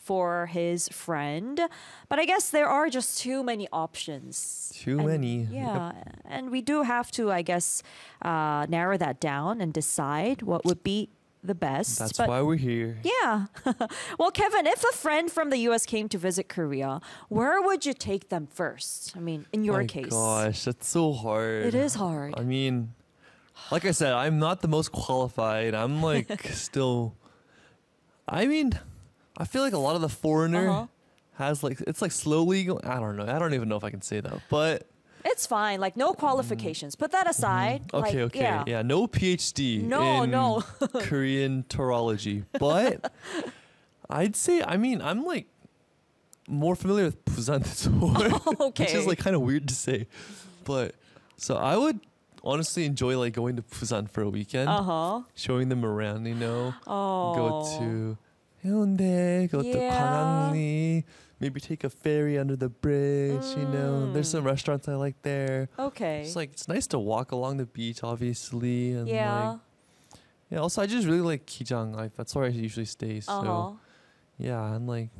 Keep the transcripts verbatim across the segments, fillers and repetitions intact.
for his friend. But I guess there are just too many options. Too And, many. Yeah. And we do have to, I guess, uh, narrow that down and decide what would be the best. That's but why we're here. yeah. Well, Kevin, if a friend from the U S came to visit Korea, where would you take them first? I mean, in your My case. gosh, that's so hard. It is hard. I mean, like I said, I'm not the most qualified. I'm like still. I mean, I feel like a lot of the foreigner Uh-huh. has like it's like slowly. Go- I don't know. I don't even know if I can say that, but It's fine. Like, no qualifications. Put that aside. Mm-hmm. okay, like, okay, Yeah. yeah. No PhD No, in no. Korean torology, but I'd say I mean I'm like more familiar with Busan Seoul, Okay. which is like kind of weird to say, but so I would honestly enjoy like going to Busan for a weekend, Uh huh. showing them around. You know, Oh. go to Hyundai, go to Yeah. Gwanghwaling, maybe take a ferry under the bridge. You know, there's some restaurants I like there. Okay. It's like it's nice to walk along the beach, obviously, and yeah. like yeah. Also, I just really like Kijang. Like that's where I usually stay. So Uh huh. yeah, and like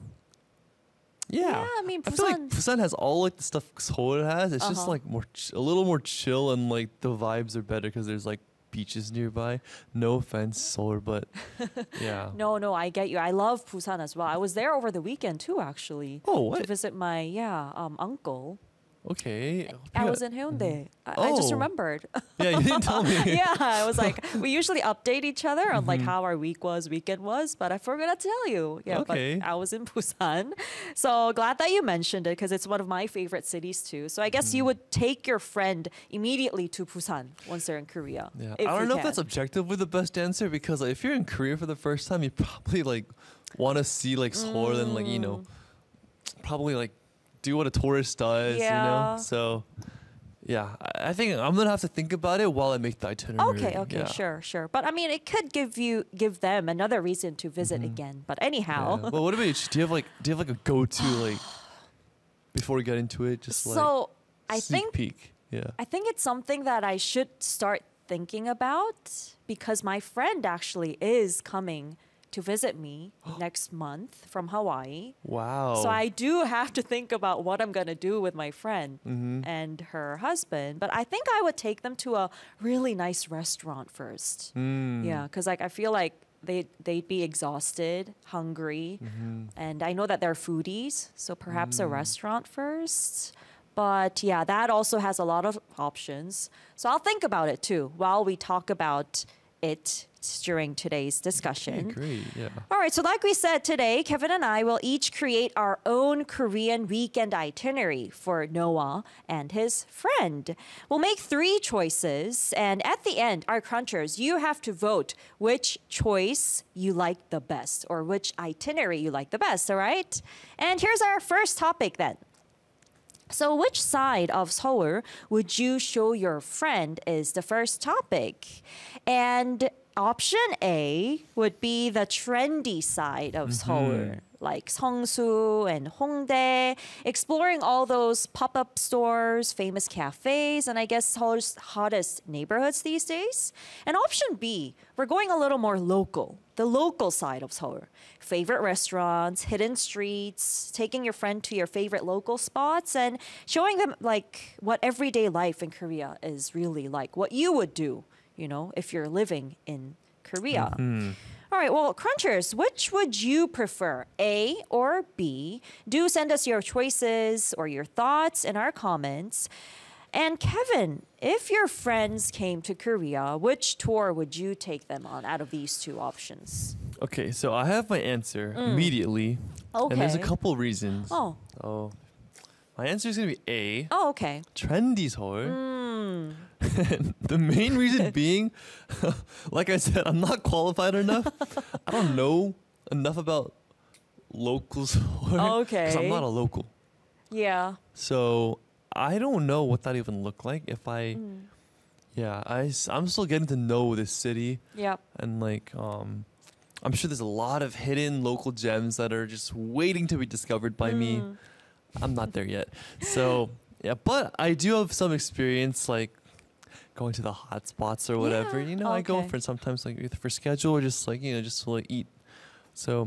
yeah. I mean, I feel like Busan. Busan has all like the stuff Seoul has. It's just Uh-huh. like more, ch- a little more chill, and like the vibes are better because there's like beaches nearby. No offense, Seoul, but yeah. No, no, I get you. I love Busan as well. I was there over the weekend too, actually, Oh, to what? visit my yeah um uncle. Okay. I Yeah. was in Hyundai. I, I just Oh. remembered. Yeah, you didn't tell me. Yeah, I was like, we usually update each other on Mm-hmm. like how our week was, weekend was, but I forgot to tell you. Yeah, Okay. but I was in Busan. So glad that you mentioned it because it's one of my favorite cities too. So I guess Mm-hmm. you would take your friend immediately to Busan once they're in Korea. Yeah. if I don't you know if can. that's objectively the best answer because like, if you're in Korea for the first time, you probably like want to see like Seoul and like you know, probably like do what a tourist does. You Yeah. know, so. Yeah, I I think I'm gonna have to think about it while I make the itinerary. Okay, okay, yeah. sure, sure. But I mean, it could give you give them another reason to visit again. But anyhow, Yeah. But what about you? Do you have like do you have like a go-to like before we get into it? Just like so I sneak think peek. Yeah. I think it's something that I should start thinking about because my friend actually is coming to visit me next month from Hawaii. Wow. So I do have to think about what I'm going to do with my friend Mm-hmm. and her husband. But I think I would take them to a really nice restaurant first. Mm. Yeah, because like I feel like they they'd be exhausted, hungry, Mm-hmm. and I know that they're foodies, so perhaps Mm. a restaurant first. But yeah, that also has a lot of options. So I'll think about it too while we talk about it during today's Okay, discussion. great. Yeah. All right, so like we said today, Kevin and I will each create our own Korean weekend itinerary for Noah and his friend. We'll make three choices, and at the end, our crunchers, you have to vote which choice you like the best or which itinerary you like the best, all right? And here's our first topic then. So, which side of Seoul would you show your friend is the first topic? And option A would be the trendy side of Seoul, like Seongsu and Hongdae, exploring all those pop-up stores, famous cafes, and I guess Seoul's hottest neighborhoods these days. And option B, we're going a little more local, the local side of Seoul. Favorite restaurants, hidden streets, taking your friend to your favorite local spots and showing them like what everyday life in Korea is really like, what you would do, you know, if you're living in Korea. All right, well, Crunchers, which would you prefer, A or B? Do send us your choices or your thoughts in our comments. And Kevin, if your friends came to Korea, which tour would you take them on out of these two options? Okay, so I have my answer immediately. And there's a Mm. Okay. couple reasons. Oh, Oh. My answer is gonna be A. oh, okay. Trendy Seoul. Mm. The main reason being, like I said, I'm not qualified enough. I don't know enough about local Seoul. Because I'm Okay. not a local. Yeah. So I don't know what that even looked like. If I, Mm. yeah, I, s- I'm still getting to know this city. Yep. And like, um, I'm sure there's a lot of hidden local gems that are just waiting to be discovered by me. Mm. I'm not there yet. So yeah, but I do have some experience like going to the hot spots or whatever. Yeah, You know, I go okay. for sometimes like either for schedule or just like, you know, just to like eat. So